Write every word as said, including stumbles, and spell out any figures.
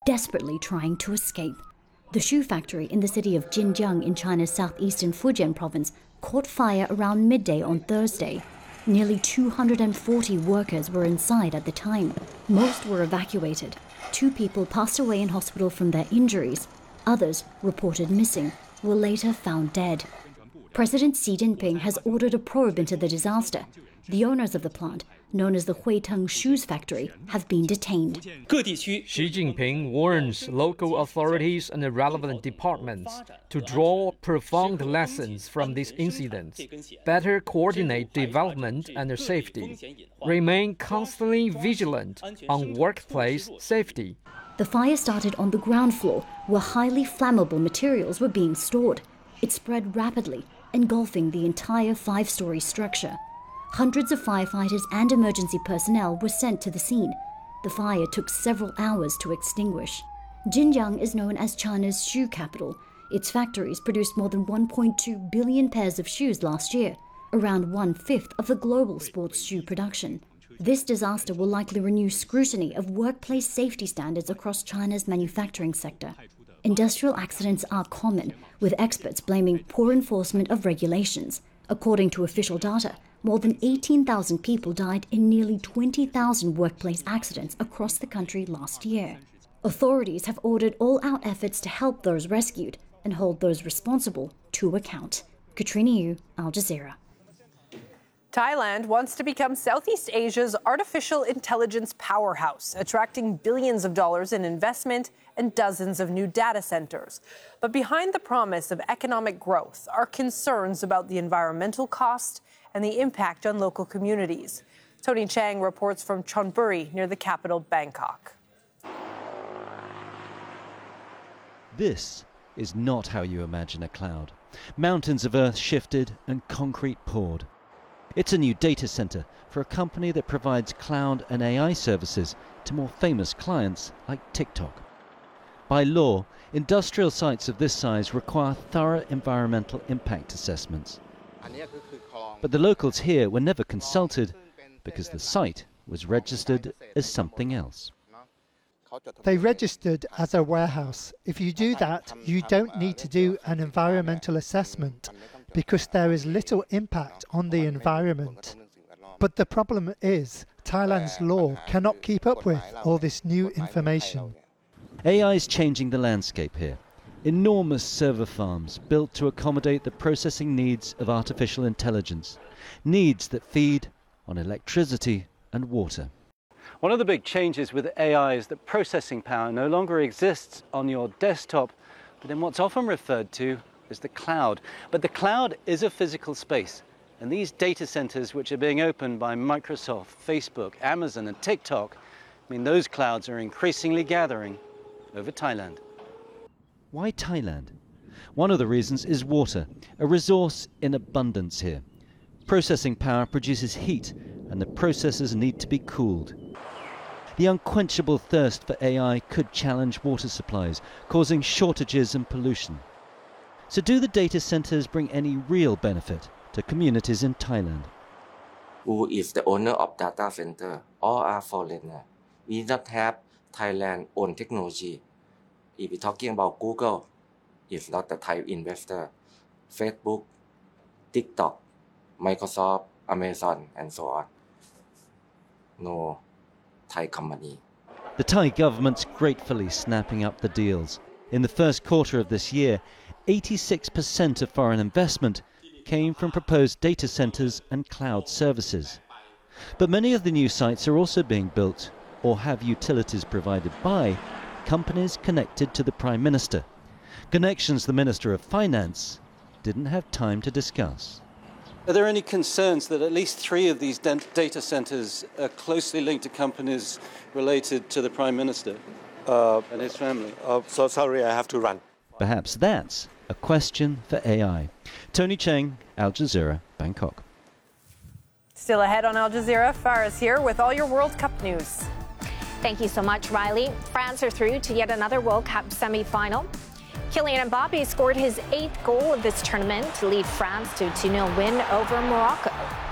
desperately trying to escape. The shoe factory in the city of Jinjiang in China's southeastern Fujian province caught fire around midday on Thursday. Nearly two hundred forty workers were inside at the time. Most were evacuated. Two people passed away in hospital from their injuries. Others, reported missing, were later found dead. President Xi Jinping has ordered a probe into the disaster. The owners of the plant, known as the Huiteng Shoes Factory, have been detained. Xi Jinping warns local authorities and the relevant departments to draw profound lessons from this incident, better coordinate development and safety, remain constantly vigilant on workplace safety. The fire started on the ground floor, where highly flammable materials were being stored. It spread rapidly, engulfing the entire five-story structure. Hundreds of firefighters and emergency personnel were sent to the scene. The fire took several hours to extinguish. Jinjiang is known as China's shoe capital. Its factories produced more than one point two billion pairs of shoes last year, around one-fifth of the global sports shoe production. This disaster will likely renew scrutiny of workplace safety standards across China's manufacturing sector. Industrial accidents are common, with experts blaming poor enforcement of regulations. According to official data, more than eighteen thousand people died in nearly twenty thousand workplace accidents across the country last year. Authorities have ordered all-out efforts to help those rescued and hold those responsible to account. Katrina Yu, Al Jazeera. Thailand wants to become Southeast Asia's artificial intelligence powerhouse, attracting billions of dollars in investment and dozens of new data centers. But behind the promise of economic growth are concerns about the environmental cost and the impact on local communities. Tony Chang reports from Chonburi, near the capital, Bangkok. This is not how you imagine a cloud. Mountains of earth shifted and concrete poured. It's a new data center for a company that provides cloud and A I services to more famous clients like TikTok. By law, industrial sites of this size require thorough environmental impact assessments. But the locals here were never consulted because the site was registered as something else. They registered as a warehouse. If you do that, you don't need to do an environmental assessment because there is little impact on the environment. But the problem is Thailand's law cannot keep up with all this new information. A I is changing the landscape here. Enormous server farms built to accommodate the processing needs of artificial intelligence, needs that feed on electricity and water. One of the big changes with A I is that processing power no longer exists on your desktop, but in what's often referred to as the cloud. But the cloud is a physical space, and these data centers which are being opened by Microsoft, Facebook, Amazon and TikTok mean those clouds are increasingly gathering over Thailand. Why Thailand? One of the reasons is water, a resource in abundance here. Processing power produces heat, and the processes need to be cooled. The unquenchable thirst for A I could challenge water supplies, causing shortages and pollution. So do the data centers bring any real benefit to communities in Thailand? Who is the owner of data center? All are foreigner. We not have Thailand own technology. If we're talking about Google, it's not the Thai investor. Facebook, TikTok, Microsoft, Amazon, and so on. No Thai company. The Thai government's gratefully snapping up the deals. In the first quarter of this year, eighty-six percent of foreign investment came from proposed data centers and cloud services. But many of the new sites are also being built or have utilities provided by companies connected to the Prime Minister. Connections the Minister of Finance didn't have time to discuss. Are there any concerns that at least three of these data centers are closely linked to companies related to the Prime Minister uh, and his family? Uh, so sorry, I have to run. Perhaps that's a question for A I. Tony Chang, Al Jazeera, Bangkok. Still ahead on Al Jazeera, Faris here with all your World Cup news. Thank you so much, Riley. France are through to yet another World Cup semi-final. Kylian Mbappe scored his eighth goal of this tournament to lead France to a two nil win over Morocco.